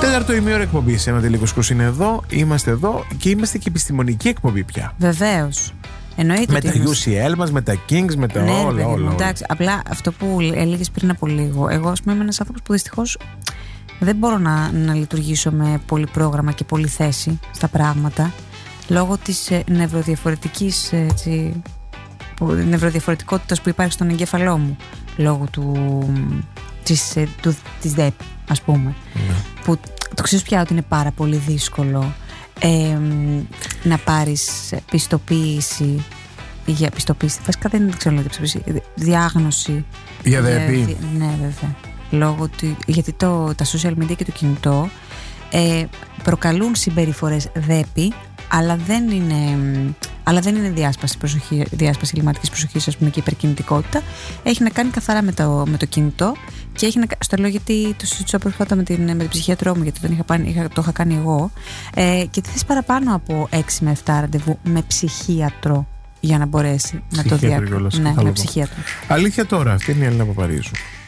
Τέταρτο ημίωρο εκπομπή. Ένα τελικός κurs είναι εδώ. Είμαστε εδώ και είμαστε και επιστημονική εκπομπή πια. Βεβαίως. Εννοείται. Με τα UCL μας, με τα Kings, με τα όλα. Εντάξει, απλά αυτό που έλεγες πριν από λίγο. Εγώ, ας πούμε, είμαι ένας άνθρωπος που δυστυχώς δεν μπορώ να λειτουργήσω με πολύ πρόγραμμα και πολύ θέση στα πράγματα, λόγω της νευροδιαφορετικότητας που υπάρχει στον εγκέφαλό μου, λόγω της ΔΕΠ, ας πούμε. Που το ξέρεις πια ότι είναι πάρα πολύ δύσκολο να πάρεις πιστοποίηση. Για πιστοποίηση, βασικά δεν ξέρω να διάγνωση για ΔΕΠΗ. Ναι, βέβαια. Γιατί τα social media και το κινητό προκαλούν συμπεριφορές ΔΕΠΗ, αλλά δεν είναι διάσπαση ελλειμματικής προσοχής, ας πούμε, και υπερκινητικότητα. Έχει να κάνει καθαρά με το κινητό και έχει στο λέω γιατί το συζήτησα πρόσφατα με την ψυχίατρό μου, γιατί το είχα κάνει εγώ, και θες παραπάνω από 6 με 7 ραντεβού με ψυχίατρο για να μπορέσει να το δει. Ναι, με ψυχίατρο. Αλήθεια τώρα, αυτή είναι η Έλληνα Παπαρίζου.